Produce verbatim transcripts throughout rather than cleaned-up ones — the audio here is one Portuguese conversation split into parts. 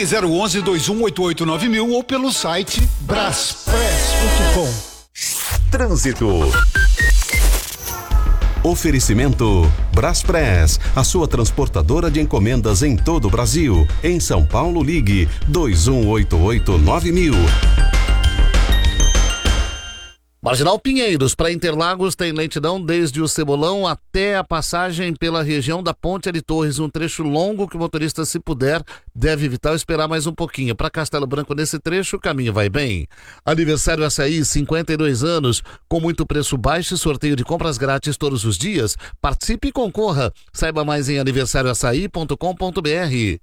Ligue zero onze, dois um oito oito, nove mil ou pelo site braspress ponto com. Trânsito. Oferecimento Braspress, a sua transportadora de encomendas em todo o Brasil. Em São Paulo, ligue dois um oito oito, nove mil. Marginal Pinheiros, para Interlagos, tem lentidão desde o Cebolão até a passagem pela região da Ponte de Torres. Um trecho longo que o motorista, se puder, deve evitar ou esperar mais um pouquinho. Para Castelo Branco, nesse trecho, o caminho vai bem. Aniversário Açaí, cinquenta e dois anos, com muito preço baixo e sorteio de compras grátis todos os dias. Participe e concorra. Saiba mais em aniversário açaí ponto com ponto br.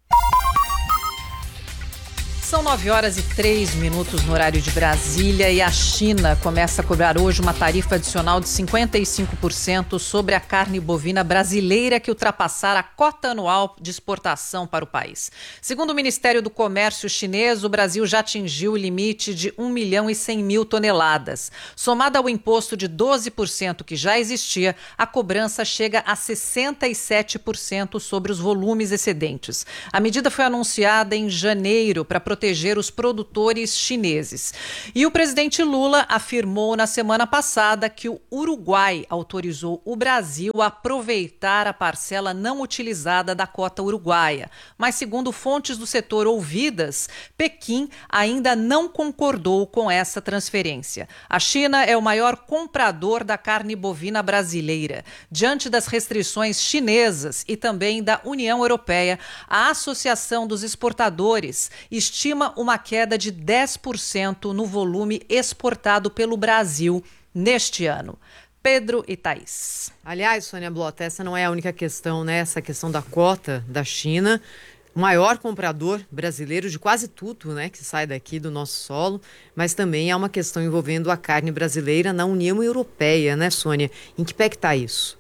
São nove horas e três minutos no horário de Brasília e a China começa a cobrar hoje uma tarifa adicional de cinquenta e cinco por cento sobre a carne bovina brasileira que ultrapassar a cota anual de exportação para o país. Segundo o Ministério do Comércio chinês, o Brasil já atingiu o limite de um milhão e cem mil toneladas. Somada ao imposto de doze por cento que já existia, a cobrança chega a sessenta e sete por cento sobre os volumes excedentes. A medida foi anunciada em janeiro para proteger os produtores chineses. E o presidente Lula afirmou na semana passada que o Uruguai autorizou o Brasil a aproveitar a parcela não utilizada da cota uruguaia. Mas, segundo fontes do setor ouvidas, Pequim ainda não concordou com essa transferência. A China é o maior comprador da carne bovina brasileira. Diante das restrições chinesas e também da União Europeia, a Associação dos Exportadores estima uma queda de dez por cento no volume exportado pelo Brasil neste ano. Pedro e Thaís. Aliás, Sônia Blota, essa não é a única questão, né? Essa questão da cota da China, o maior comprador brasileiro de quase tudo, né, que sai daqui do nosso solo, mas também é uma questão envolvendo a carne brasileira na União Europeia, né, Sônia? Em que pé que está isso?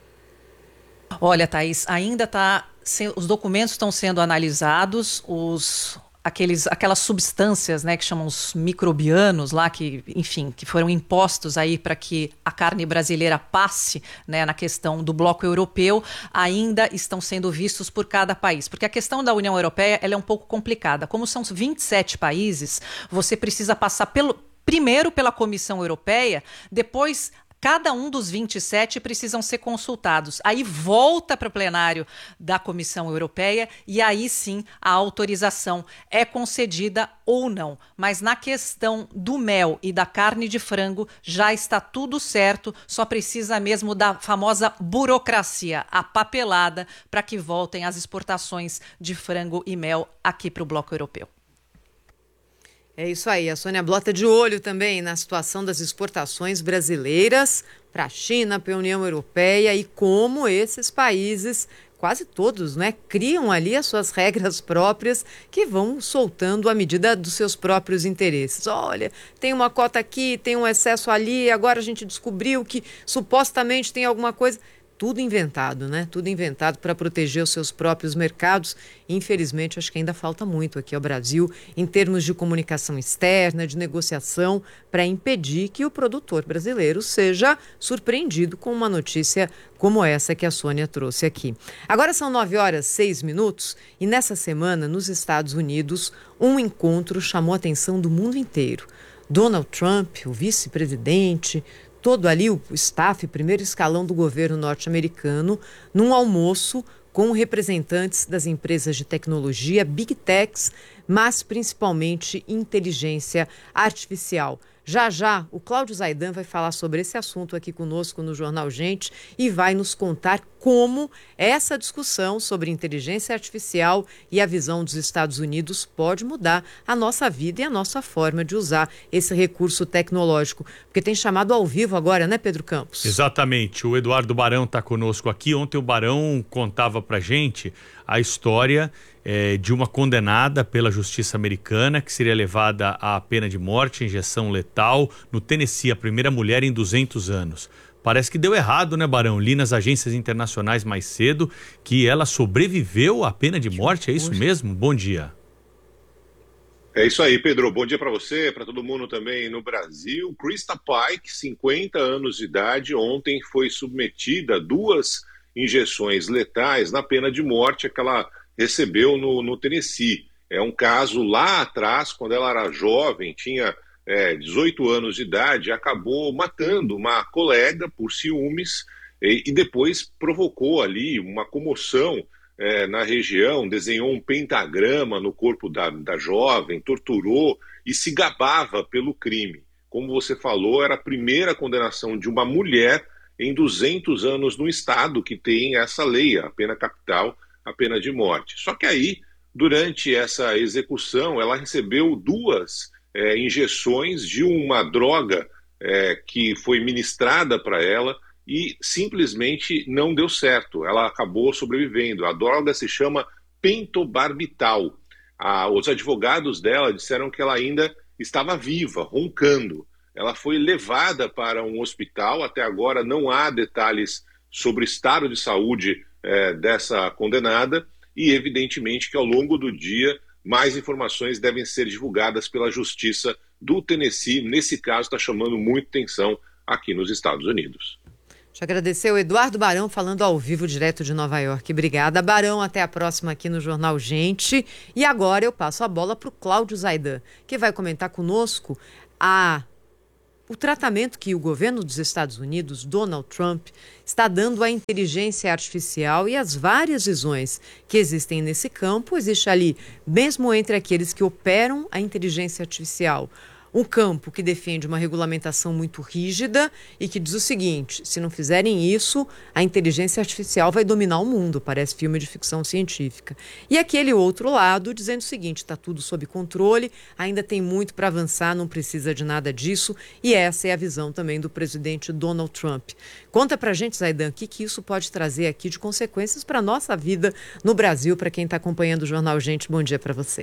Olha, Thaís, ainda está... Os documentos estão sendo analisados, os... Aqueles, aquelas substâncias, né, que chamam os microbianos lá, que, enfim, que foram impostos aí para que a carne brasileira passe, né, na questão do bloco europeu, ainda estão sendo vistos por cada país. Porque a questão da União Europeia ela é um pouco complicada. Como são vinte e sete países, você precisa passar pelo, primeiro pela Comissão Europeia, depois... Cada um dos vinte e sete precisam ser consultados. Aí volta para o plenário da Comissão Europeia e aí sim a autorização é concedida ou não. Mas na questão do mel e da carne de frango já está tudo certo, só precisa mesmo da famosa burocracia, a papelada, para que voltem as exportações de frango e mel aqui para o bloco europeu. É isso aí, a Sônia Blota de olho também na situação das exportações brasileiras para a China, para a União Europeia e como esses países, quase todos, né, criam ali as suas regras próprias que vão soltando à medida dos seus próprios interesses. Olha, tem uma cota aqui, tem um excesso ali, agora a gente descobriu que supostamente tem alguma coisa... Tudo inventado, né? Tudo inventado para proteger os seus próprios mercados. Infelizmente, acho que ainda falta muito aqui ao Brasil, em termos de comunicação externa, de negociação, para impedir que o produtor brasileiro seja surpreendido com uma notícia como essa que a Sônia trouxe aqui. Agora são nove horas e seis minutos e nessa semana, nos Estados Unidos, um encontro chamou a atenção do mundo inteiro. Donald Trump, o vice-presidente... todo ali o staff, primeiro escalão do governo norte-americano, num almoço com representantes das empresas de tecnologia, Big Techs, mas principalmente inteligência artificial. Já já, o Cláudio Zaidan vai falar sobre esse assunto aqui conosco no Jornal Gente e vai nos contar como essa discussão sobre inteligência artificial e a visão dos Estados Unidos pode mudar a nossa vida e a nossa forma de usar esse recurso tecnológico. Porque tem chamado ao vivo agora, né, Pedro Campos? Exatamente. O Eduardo Barão está conosco aqui. Ontem o Barão contava pra gente a história é, de uma condenada pela justiça americana que seria levada à pena de morte, injeção letal, no Tennessee, a primeira mulher em duzentos anos. Parece que deu errado, né, Barão? Li nas agências internacionais mais cedo que ela sobreviveu à pena de morte, é isso mesmo? Bom dia. É isso aí, Pedro. Bom dia para você, para todo mundo também no Brasil. Krista Pike, cinquenta anos de idade, ontem foi submetida a duas injeções letais na pena de morte que ela recebeu no, no Tennessee. É um caso lá atrás, quando ela era jovem, tinha é, dezoito anos de idade, acabou matando uma colega por ciúmes e, e depois provocou ali uma comoção é, na região, desenhou um pentagrama no corpo da, da jovem, torturou e se gabava pelo crime. Como você falou, era a primeira condenação de uma mulher em duzentos anos no estado que tem essa lei, a pena capital, a pena de morte. Só que aí, durante essa execução, ela recebeu duas é, injeções de uma droga é, que foi ministrada para ela e simplesmente não deu certo. Ela acabou sobrevivendo. A droga se chama pentobarbital. Ah, os advogados dela disseram que ela ainda estava viva, roncando. Ela foi levada para um hospital. Até agora não há detalhes sobre o estado de saúde é, dessa condenada e, evidentemente, que ao longo do dia mais informações devem ser divulgadas pela Justiça do Tennessee. Nesse caso, está chamando muito atenção aqui nos Estados Unidos. Deixa eu agradecer o Eduardo Barão falando ao vivo direto de Nova York. Obrigada, Barão. Até a próxima aqui no Jornal Gente. E agora eu passo a bola para o Cláudio Zaidan, que vai comentar conosco a... o tratamento que o governo dos Estados Unidos, Donald Trump, está dando à inteligência artificial e as várias visões que existem nesse campo. Existe ali, mesmo entre aqueles que operam a inteligência artificial, um campo que defende uma regulamentação muito rígida e que diz o seguinte: se não fizerem isso, a inteligência artificial vai dominar o mundo, parece filme de ficção científica. E aquele outro lado dizendo o seguinte: está tudo sob controle, ainda tem muito para avançar, não precisa de nada disso, e essa é a visão também do presidente Donald Trump. Conta pra gente, Zaidan, o que, que isso pode trazer aqui de consequências para a nossa vida no Brasil, para quem está acompanhando o Jornal Gente. Bom dia para você.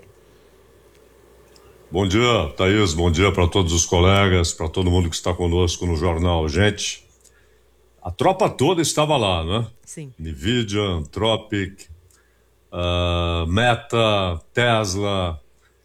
Bom dia, Thaís. Bom dia para todos os colegas, para todo mundo que está conosco no Jornal Gente. A tropa toda estava lá, né? Sim. NVIDIA, Anthropic, uh, Meta, Tesla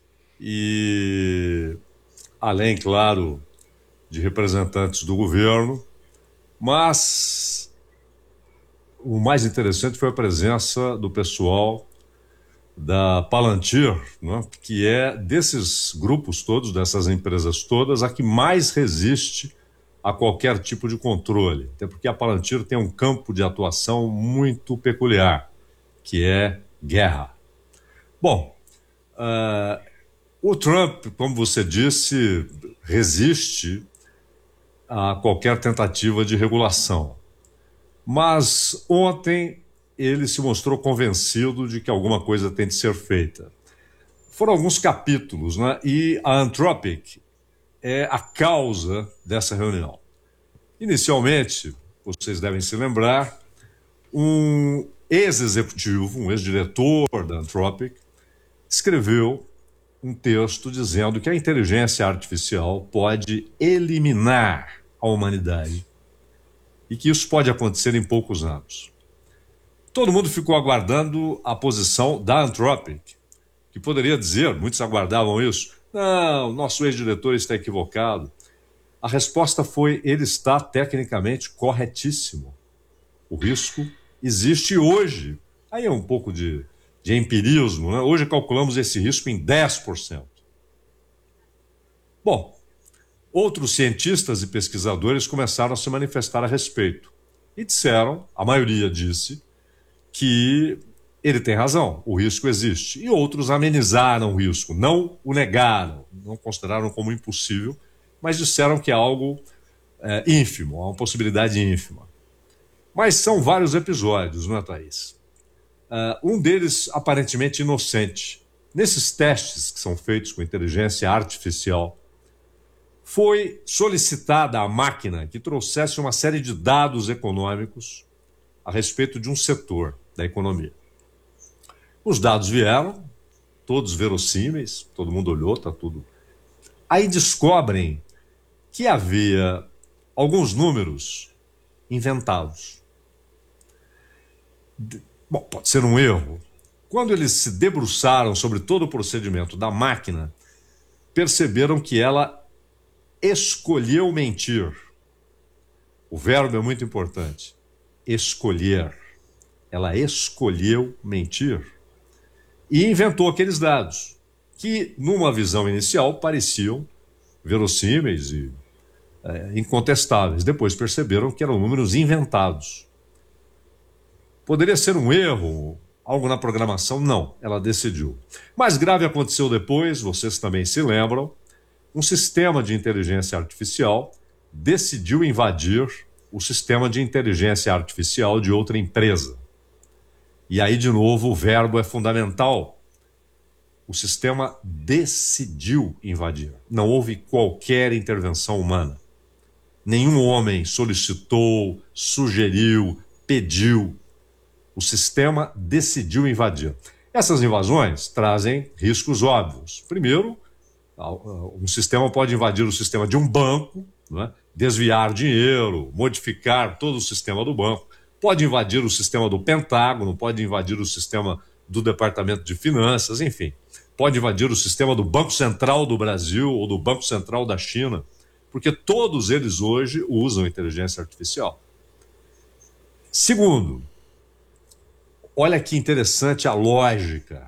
e, além, claro, de representantes do governo. Mas o mais interessante foi a presença do pessoal da Palantir, né, que é desses grupos todos, dessas empresas todas, a que mais resiste a qualquer tipo de controle. Até porque a Palantir tem um campo de atuação muito peculiar, que é guerra. Bom, uh, o Trump, como você disse, resiste a qualquer tentativa de regulação. Mas ontem ele se mostrou convencido de que alguma coisa tem de ser feita. Foram alguns capítulos, né? E a Anthropic é a causa dessa reunião. Inicialmente, vocês devem se lembrar, um ex-executivo, um ex-diretor da Anthropic, escreveu um texto dizendo que a inteligência artificial pode eliminar a humanidade e que isso pode acontecer em poucos anos. Todo mundo ficou aguardando a posição da Anthropic, que poderia dizer, muitos aguardavam isso, não, nosso ex-diretor está equivocado. A resposta foi, ele está tecnicamente corretíssimo. O risco existe hoje. Aí é um pouco de, de empirismo, né? Hoje calculamos esse risco em dez por cento. Bom, outros cientistas e pesquisadores começaram a se manifestar a respeito e disseram, a maioria disse, que ele tem razão, o risco existe. E outros amenizaram o risco, não o negaram, não consideraram como impossível, mas disseram que é algo é, ínfimo, uma possibilidade ínfima. Mas são vários episódios, não é, Thaís? Uh, um deles aparentemente inocente. Nesses testes que são feitos com inteligência artificial, foi solicitada à máquina que trouxesse uma série de dados econômicos a respeito de um setor da economia. Os dados vieram, todos verossímeis, todo mundo olhou, está tudo. Aí descobrem que havia alguns números inventados. Bom, pode ser um erro. Quando eles se debruçaram sobre todo o procedimento da máquina, perceberam que ela escolheu mentir. O verbo é muito importante. Escolher. Ela escolheu mentir. e inventou aqueles dados que, numa visão inicial, pareciam verossímeis e é, incontestáveis. Depois perceberam que eram números inventados. Poderia ser um erro, algo na programação? Não, ela decidiu. Mais grave aconteceu depois, vocês também se lembram, um sistema de inteligência artificial decidiu invadir o sistema de inteligência artificial de outra empresa. E aí, de novo, o verbo é fundamental. O sistema decidiu invadir. Não houve qualquer intervenção humana. Nenhum homem solicitou, sugeriu, pediu. O sistema decidiu invadir. Essas invasões trazem riscos óbvios. Primeiro, um sistema pode invadir o sistema de um banco, né? Desviar dinheiro, modificar todo o sistema do banco. Pode invadir o sistema do Pentágono, pode invadir o sistema do Departamento de Finanças, enfim. Pode invadir o sistema do Banco Central do Brasil ou do Banco Central da China, porque todos eles hoje usam inteligência artificial. Segundo, olha que interessante a lógica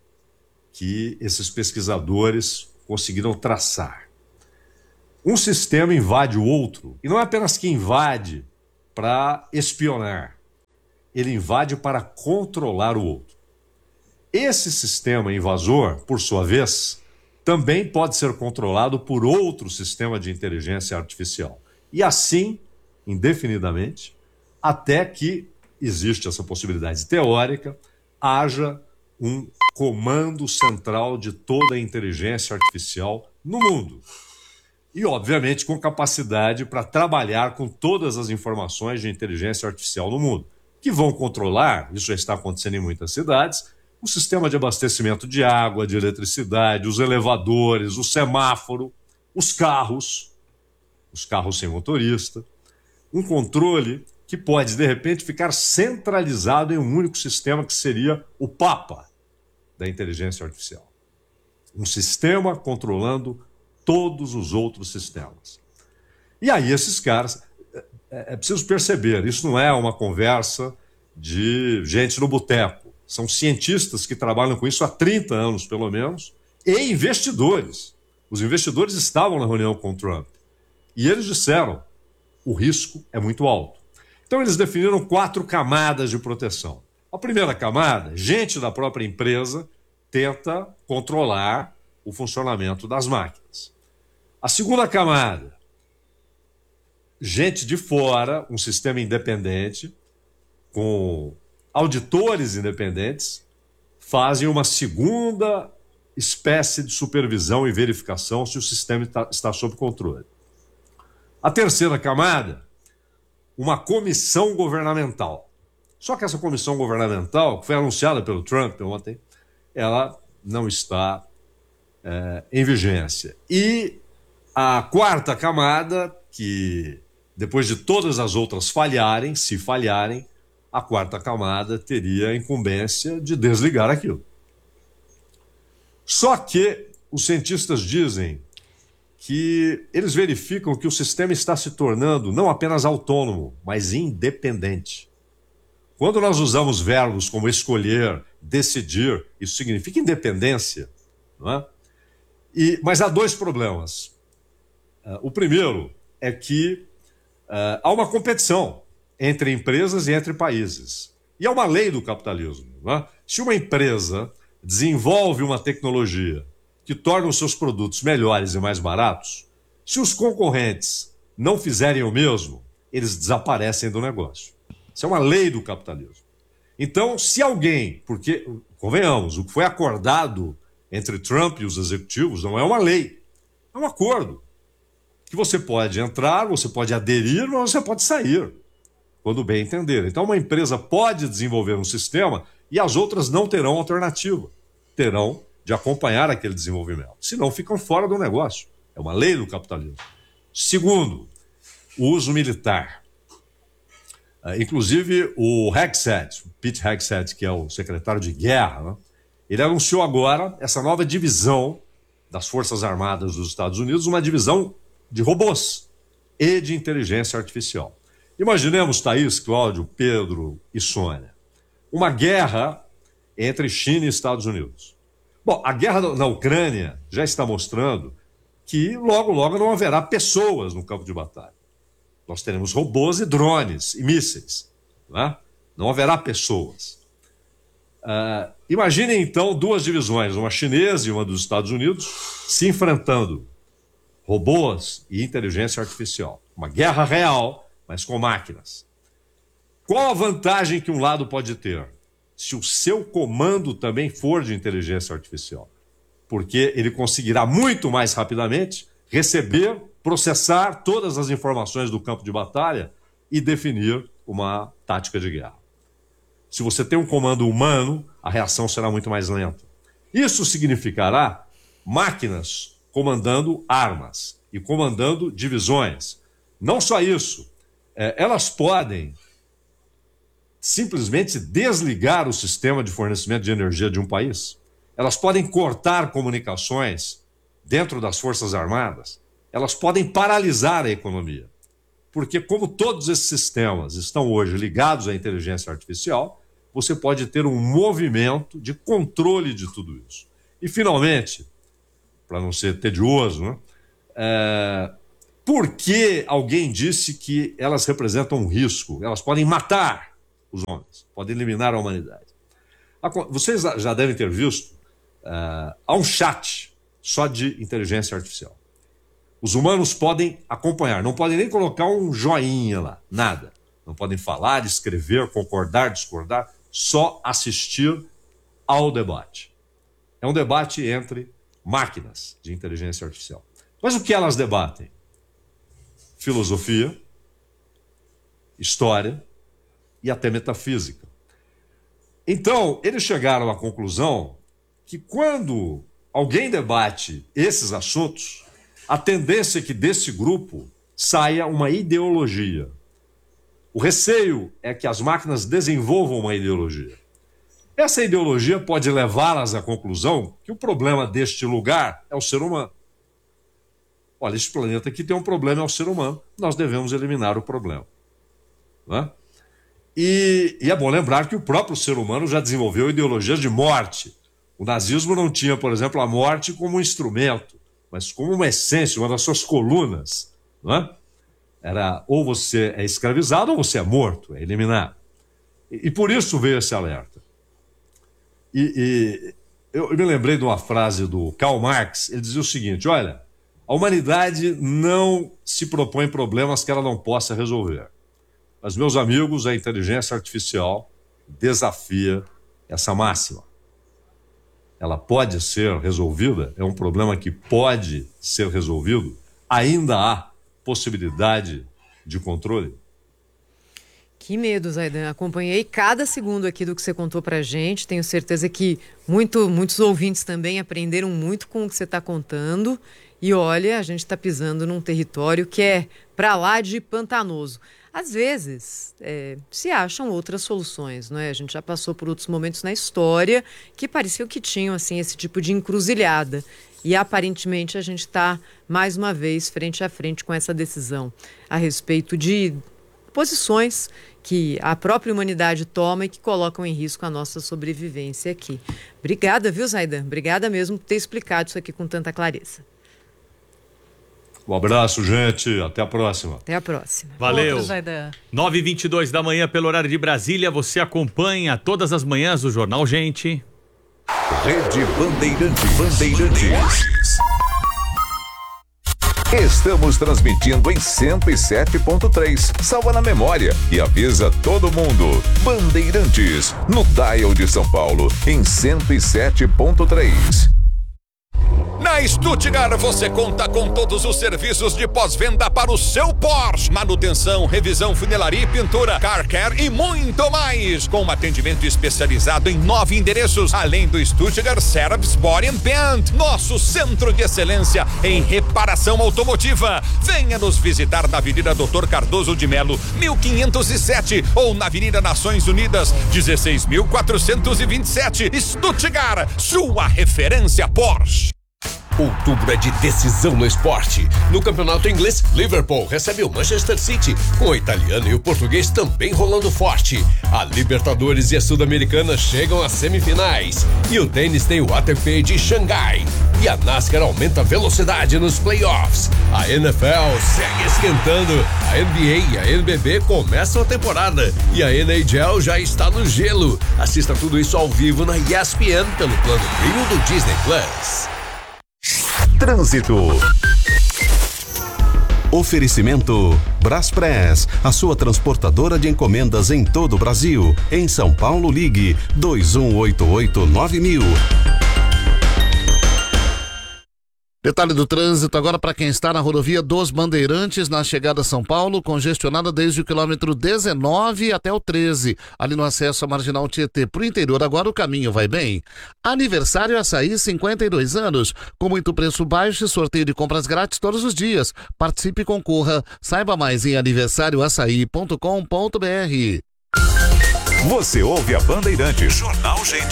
que esses pesquisadores conseguiram traçar. Um sistema invade o outro, e não é apenas que invade para espionar, ele invade para controlar o outro. Esse sistema invasor, por sua vez, também pode ser controlado por outro sistema de inteligência artificial. E assim, indefinidamente, até que existe essa possibilidade teórica, haja um comando central de toda a inteligência artificial no mundo. E, obviamente, com capacidade para trabalhar com todas as informações de inteligência artificial no mundo, que vão controlar, isso já está acontecendo em muitas cidades, o sistema de abastecimento de água, de eletricidade, os elevadores, o semáforo, os carros, os carros sem motorista, um controle que pode, de repente, ficar centralizado em um único sistema que seria o Papa da inteligência artificial. Um sistema controlando todos os outros sistemas. E aí esses caras, é, é preciso perceber, isso não é uma conversa de gente no boteco. São cientistas que trabalham com isso há trinta anos, pelo menos, e investidores. Os investidores estavam na reunião com o Trump. E eles disseram, o risco é muito alto. Então eles definiram quatro camadas de proteção. A primeira camada, gente da própria empresa tenta controlar o funcionamento das máquinas. A segunda camada, gente de fora, um sistema independente, com auditores independentes, fazem uma segunda espécie de supervisão e verificação se o sistema está, está sob controle. A terceira camada, uma comissão governamental. Só que essa comissão governamental, que foi anunciada pelo Trump ontem, ela não está é, em vigência. E a quarta camada, que depois de todas as outras falharem, se falharem, a quarta camada teria a incumbência de desligar aquilo. Só que os cientistas dizem que eles verificam que o sistema está se tornando não apenas autônomo, mas independente. Quando nós usamos verbos como escolher, decidir, isso significa independência, não é? E, mas há dois problemas. Uh, o primeiro é que uh, há uma competição entre empresas e entre países. E é uma lei do capitalismo, não é? Se uma empresa desenvolve uma tecnologia que torna os seus produtos melhores e mais baratos, se os concorrentes não fizerem o mesmo, eles desaparecem do negócio. Isso é uma lei do capitalismo. Então, se alguém, porque, convenhamos, o que foi acordado entre Trump e os executivos não é uma lei, é um acordo. Que você pode entrar, você pode aderir, mas você pode sair, quando bem entender. Então, uma empresa pode desenvolver um sistema e as outras não terão alternativa. Terão de acompanhar aquele desenvolvimento. Senão, ficam fora do negócio. É uma lei do capitalismo. Segundo, o uso militar. Uh, inclusive, o Hegseth, Pete Hegseth, que é o secretário de guerra, né? Ele anunciou agora essa nova divisão das Forças Armadas dos Estados Unidos, uma divisão de robôs e de inteligência artificial. Imaginemos, Thaís, Cláudio, Pedro e Sônia, uma guerra entre China e Estados Unidos. Bom, a guerra na Ucrânia já está mostrando que logo, logo não haverá pessoas no campo de batalha. Nós teremos robôs e drones e mísseis, não é? Não haverá pessoas. Uh, imaginem, então, duas divisões, uma chinesa e uma dos Estados Unidos, se enfrentando robôs e inteligência artificial. Uma guerra real, mas com máquinas. Qual a vantagem que um lado pode ter? Se o seu comando também for de inteligência artificial. Porque ele conseguirá muito mais rapidamente receber, processar todas as informações do campo de batalha e definir uma tática de guerra. Se você tem um comando humano, a reação será muito mais lenta. Isso significará máquinas comandando armas e comandando divisões. Não só isso, é, elas podem simplesmente desligar o sistema de fornecimento de energia de um país. Elas podem cortar comunicações dentro das Forças Armadas. Elas podem paralisar a economia. Porque como todos esses sistemas estão hoje ligados à inteligência artificial, você pode ter um movimento de controle de tudo isso. E, finalmente, para não ser tedioso, né, é, por que alguém disse que elas representam um risco? Elas podem matar os homens, podem eliminar a humanidade. Vocês já devem ter visto, uh, há um chat só de inteligência artificial. Os humanos podem acompanhar, não podem nem colocar um joinha lá, nada. Não podem falar, escrever, concordar, discordar, só assistir ao debate. É um debate entre máquinas de inteligência artificial. Mas o que elas debatem? Filosofia, história e até metafísica. Então, eles chegaram à conclusão que quando alguém debate esses assuntos, a tendência é que desse grupo saia uma ideologia. O receio é que as máquinas desenvolvam uma ideologia. Essa ideologia pode levá-las à conclusão que o problema deste lugar é o ser humano. Olha, este planeta aqui tem um problema, é o ser humano. Nós devemos eliminar o problema. Não é? E, e é bom lembrar que o próprio ser humano já desenvolveu ideologias de morte. O nazismo não tinha, por exemplo, a morte como um instrumento, mas como uma essência, uma das suas colunas. Não é? Era ou você é escravizado ou você é morto, é eliminado. E, e por isso veio esse alerta. E, e eu, eu me lembrei de uma frase do Karl Marx, ele dizia o seguinte, olha, a humanidade não se propõe problemas que ela não possa resolver. Mas, meus amigos, a inteligência artificial desafia essa máxima. Ela pode ser resolvida, é um problema que pode ser resolvido, ainda há possibilidade de controle. Que medo, Zaidan. Acompanhei cada segundo aqui do que você contou pra gente. Tenho certeza que muito, muitos ouvintes também aprenderam muito com o que você está contando. E olha, a gente está pisando num território que é pra lá de pantanoso. Às vezes, é, se acham outras soluções, não é? A gente já passou por outros momentos na história que pareciam que tinham assim, esse tipo de encruzilhada. E aparentemente a gente está, mais uma vez, frente a frente com essa decisão a respeito de posições que a própria humanidade toma e que colocam em risco a nossa sobrevivência aqui. Obrigada, viu, Zaidan? Obrigada mesmo por ter explicado isso aqui com tanta clareza. Um abraço, gente. Até a próxima. Até a próxima. Valeu. Outro, Zaidan. nove e vinte e dois da manhã pelo horário de Brasília. Você acompanha todas as manhãs o Jornal Gente. Rede Bandeirantes. Bandeirantes. Estamos transmitindo em cento e sete ponto três. Salva na memória e avisa todo mundo. Bandeirantes, no dial de São Paulo, em cento e sete ponto três. Na Stuttgart você conta com todos os serviços de pós-venda para o seu Porsche. Manutenção, revisão, funilaria e pintura, car care e muito mais. Com um atendimento especializado em nove endereços, além do Stuttgart Service Body and Paint, nosso centro de excelência em reparação automotiva. Venha nos visitar na Avenida doutor Cardoso de Melo, mil quinhentos e sete, ou na Avenida Nações Unidas, dezesseis mil quatrocentos e vinte e sete. Stuttgart, sua referência Porsche. Outubro é de decisão no esporte. No campeonato inglês, Liverpool recebe o Manchester City, com o italiano e o português também rolando forte. A Libertadores e a Sul-Americana chegam às semifinais. E o tênis tem o A T P de Xangai. E a NASCAR aumenta a velocidade nos playoffs. A N F L segue esquentando. A N B A e a N B B começam a temporada. E a N H L já está no gelo. Assista tudo isso ao vivo na E S P N pelo plano premium do Disney Plus. Trânsito. Oferecimento Braspress, a sua transportadora de encomendas em todo o Brasil. Em São Paulo, ligue dois um oito oito nove mil. Detalhe do trânsito agora para quem está na rodovia dos Bandeirantes, na chegada a São Paulo, congestionada desde o quilômetro dezenove até o treze, ali no acesso à Marginal Tietê. Para o interior agora o caminho vai bem. Aniversário Açaí, cinquenta e dois anos, com muito preço baixo e sorteio de compras grátis todos os dias. Participe e concorra. Saiba mais em aniversário açaí ponto com ponto b r. Você ouve a Bandeirantes. Jornal Gente.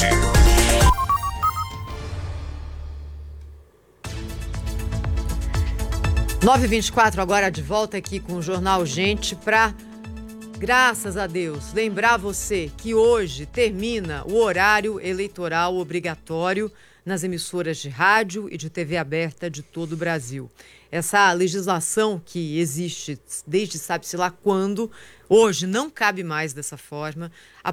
nove e vinte e quatro agora de volta aqui com o Jornal Gente para, graças a Deus, lembrar você que hoje termina o horário eleitoral obrigatório nas emissoras de rádio e de T V aberta de todo o Brasil. Essa legislação que existe desde sabe-se lá quando, hoje não cabe mais dessa forma. A